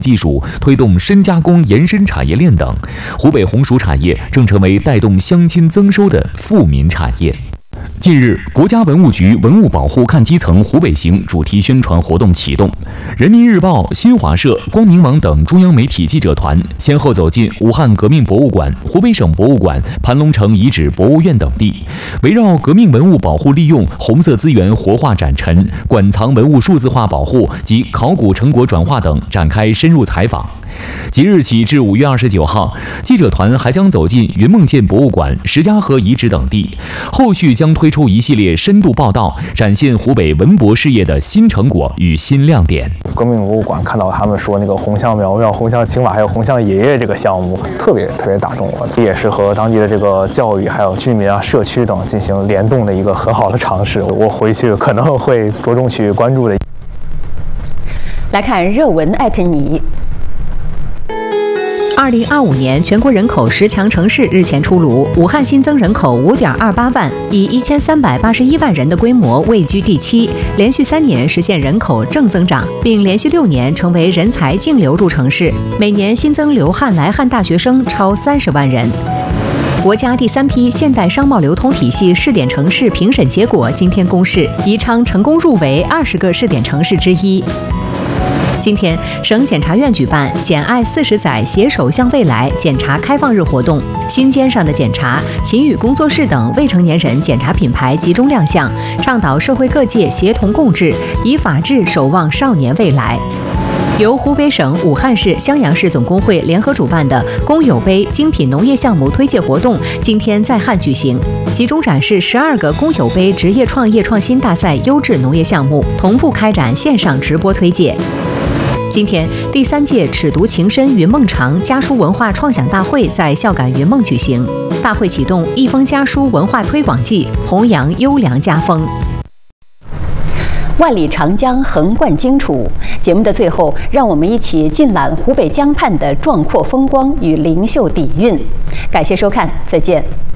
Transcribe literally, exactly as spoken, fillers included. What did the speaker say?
技术，推动深加工延伸产业链等，湖北红薯产业正成为带动乡亲增收的富民产业。近日，国家文物局文物保护看基层湖北行主题宣传活动启动，人民日报、新华社、光明网等中央媒体记者团先后走进武汉革命博物馆、湖北省博物馆、盘龙城遗址博物院等地，围绕革命文物保护利用、红色资源活化展陈、馆藏文物数字化保护及考古成果转化等展开深入采访。即日起至五月二十九号，记者团还将走进云梦县博物馆、石家河遗址等地，后续将推出一系列深度报道，展现湖北文博事业的新成果与新亮点。 革命博物馆看到他们说那个红象苗苗、红象青瓦还有红象爷爷这个项目，特别特别打中我，也是和当地的这个教育还有居民啊、社区等进行联动的一个很好的尝试。我回去可能会着重去关注的。 来看热文艾特你。 二零二五年全国人口十强城市日前出炉，武汉新增人口五点二八万，以一千三百八十一万人的规模位居第七，连续三年实现人口正增长，并连续六年成为人才净流入城市，每年新增留汉来汉大学生超三十万人。国家第三批现代商贸流通体系试点城市评审结果今天公示，宜昌成功入围二十个试点城市之一。今天，省检察院举办“检爱四十载，携手向未来”检察开放日活动，心尖上的检察、秦宇工作室等未成年人检察品牌集中亮相，倡导社会各界协同共治，以法治守望少年未来。由湖北省武汉市、襄阳市总工会联合主办的“工友杯”精品农业项目推介活动今天在汉举行，集中展示十二个“工友杯”职业创业创新大赛优质农业项目，同步开展线上直播推介。今天，第三届“尺读情深云梦长”家书文化创想大会在孝感云梦举行。大会启动“一封家书”文化推广季，弘扬优良家风。 万里长江横贯荆楚，节目的最后，让我们一起尽览湖北江畔的壮阔风光与灵秀底蕴。感谢收看，再见。